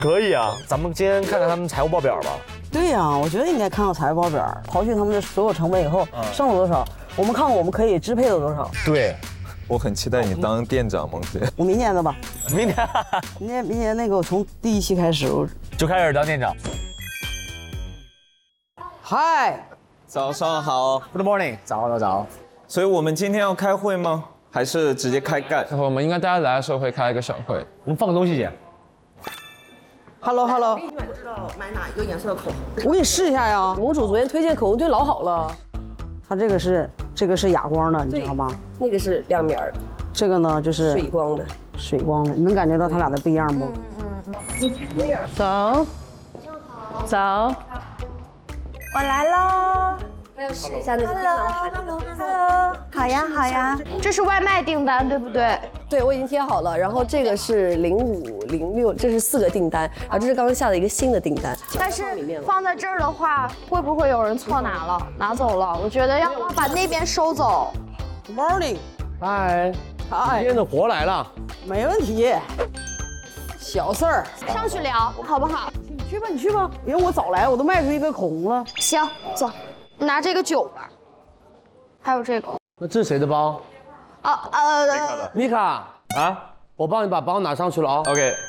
可以啊，咱们今天看看他们财务报表吧。 对呀，我觉得应该看看财务报表，刨去他们的所有成本以后，剩了多少，我们看看我们可以支配的多少。 对， 我很期待你当店长，萌姐。 我明年的吧， 明年那个我从第1期开始我就开始当店长。 嗨， 早上好。 Good morning， 早。 所以我们今天要开会吗？还是直接开干？ 我们应该大家来的时候会开一个小会。 我们放个东西去。 Hello， 不知道买哪一个颜色的口红？ 我给你试一下呀。 盟主昨天推荐口红对老好了， 它这个是哑光的，你知道吗？ 那个是亮面的， 这个呢就是水光的。 水光的，你能感觉到它俩的不一样不？ 走，走， 我来喽。 还要试一下那个 Hello， 好呀。 这是外卖订单，对不对？ 对，我已经贴好了。然后这个是05、06，这是4个订单，然后这是刚刚下的一个新的订单。 但是放在这儿的话，会不会有人错拿走了？我觉得要把那边收走。 Good morning， 嗨，今天的活来了。 没问题，小事儿。 上去聊好不好？ 你去吧，因为我早来，我都卖出一个口红了。 行，走，拿这个酒吧，还有这个。 那这是谁的包？米卡啊，我帮你把包拿上去了啊。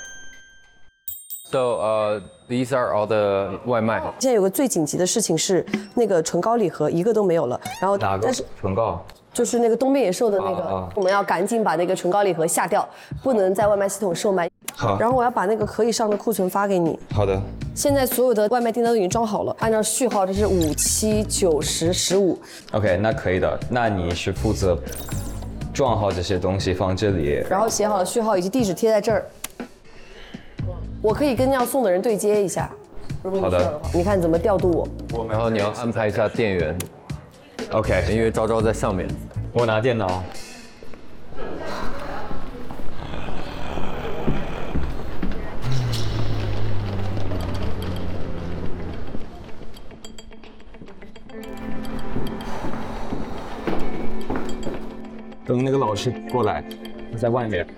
OK。So these are all the 外卖。 现在有个最紧急的事情是那个唇膏礼盒一个都没有了，然后哪个但是唇膏？ 就是那个东边野兽的那个，我们要赶紧把那个唇膏礼盒下掉，不能在外卖系统售卖。 好。 然后我要把那个可以上的库存发给你。 好的。 现在所有的外卖订单都已经装好了，按照序号，这是5、7、9、10、15。 OK， 那可以的。那你是负责装好这些东西放这里， 然后写好了序号以及地址贴在这儿。我可以跟要送的人对接一下。 好的。 你看怎么调度我？ 然后你要安排一下店员。 OK， 因为昭昭在上面。 我拿电脑。等那个老师过来，他在外面。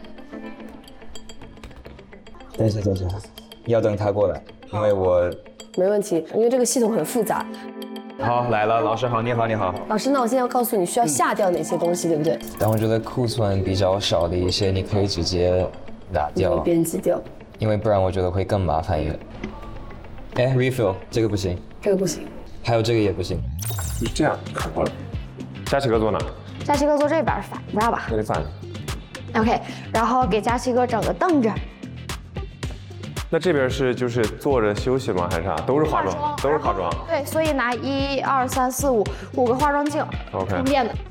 等一下，要等他过来，因为我…… 没问题，因为这个系统很复杂。 好，来了，老师好，你好。 老师，那我现在要告诉你需要下掉哪些东西，对不对？ 但我觉得库存比较少的一些，你可以直接拿掉， 编辑掉， 因为不然我觉得会更麻烦一点。哎 ，refill 这个不行， 这个不行， 还有这个也不行。 是这样，好了。佳琪哥坐哪？ 佳琪哥坐这边是吧？不让吧？ 这里饭。 OK， 然后给佳琪哥整个凳子。 那这边是就是坐着休息吗？还是啥？都是化妆，都是化妆。 对，所以拿1、2、3、4、5个化妆镜 ，OK， 方便的。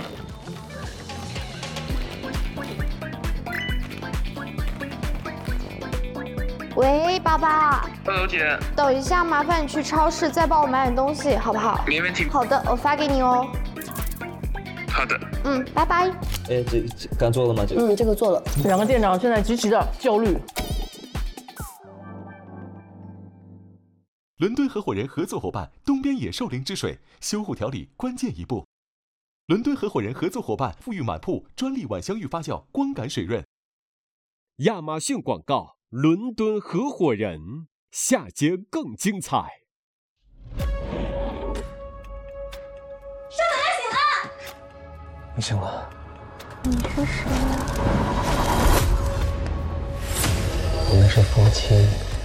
喂，爸爸。 Hello，姐。 等一下，麻烦你去超市再帮我买点东西，好不好？ 没问题。 好的，我发给你哦。 好的。 拜拜。 哎，这刚做了吗？ 这个做了。 2个店长现在极其的焦虑。 伦敦合伙人合作伙伴东边野兽灵芝水，修护调理关键一步。伦敦合伙人合作伙伴馥郁满铺专利晚香玉发酵，光感水润。 亚马逊广告，伦敦合伙人，下节更精彩。 少奶奶醒了。 你醒了。 你是谁啊？ 我们是夫妻。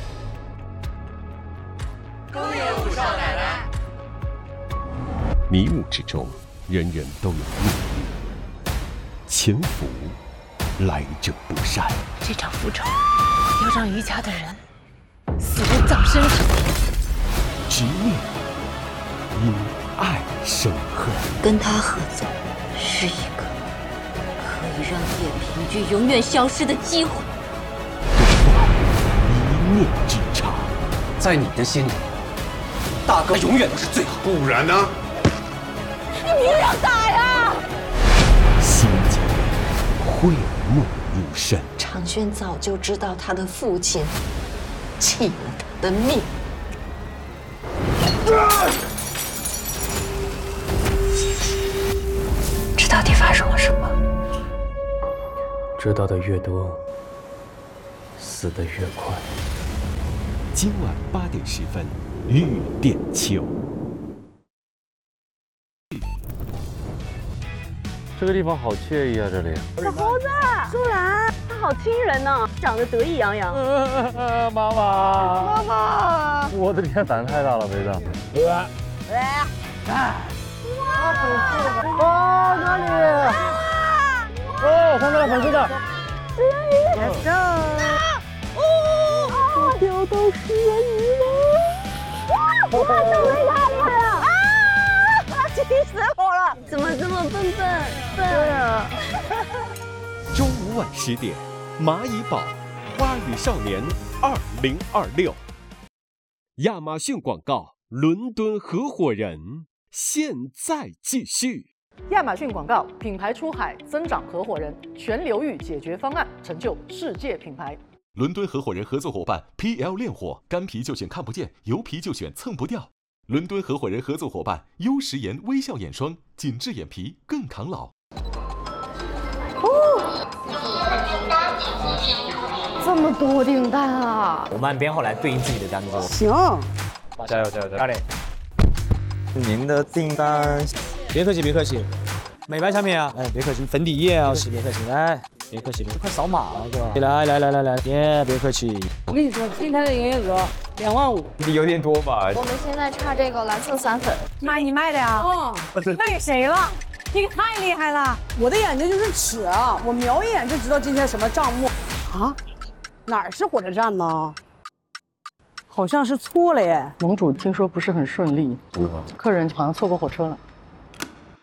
恭迎少奶奶。 迷雾之中，人人都有命运。潜伏，来者不善。 这场复仇要让余家的人死在葬身上。 执念，因爱生恨。 跟他合作是一个可以让叶平居永远消失的机会。 一念之差， 在你的心里，大哥永远都是最好。 不然呢？ 你明让打呀！ 心结讳莫如深。 长轩早就知道他的父亲弃了他的命。这到底发生了什么？ 知道的越多，死的越快。 今晚8点10分，玉点秋。 这个地方好惬意啊，这里。 小猴子，舒兰，他好亲人呢，长得得意洋洋。 妈妈，妈妈，我的天，胆子太大了，梅子。 哦，哪里？哦，看到了，粉色的。Let's go。我钓到食人鱼了！ 哇，小梅太厉害了！气死我了！ 怎么这么笨？ 对啊。 周五晚10点，蚂蚁堡花语少年2026，亚马逊广告，伦敦合伙人，现在继续。 亚马逊广告品牌出海增长合伙人，全流域解决方案，成就世界品牌。 伦敦合伙人合作伙伴 PL 炼火，干皮就选看不见，油皮就选蹭不掉。伦敦合伙人合作伙伴优时颜微笑眼霜，紧致眼皮更抗老。 这么多订单啊！ 我们按编号来对应自己的单子。 行， 加油加油加油！大磊， 您的订单， 别客气别客气，美白产品啊，哎别客气，粉底液啊，别客气，来别客气，快扫码了是吧？来，别客气。 我跟你说，今天的营业额2万5， 你有点多吧？ 我们现在差这个蓝色散粉。 妈，你卖的呀？哦，卖给谁了？你太厉害了！ 我的眼睛就是尺啊，我瞄一眼就知道今天什么账目啊。哪儿是火车站呢？好像是错了耶。 盟主听说不是很顺利，客人好像错过火车了。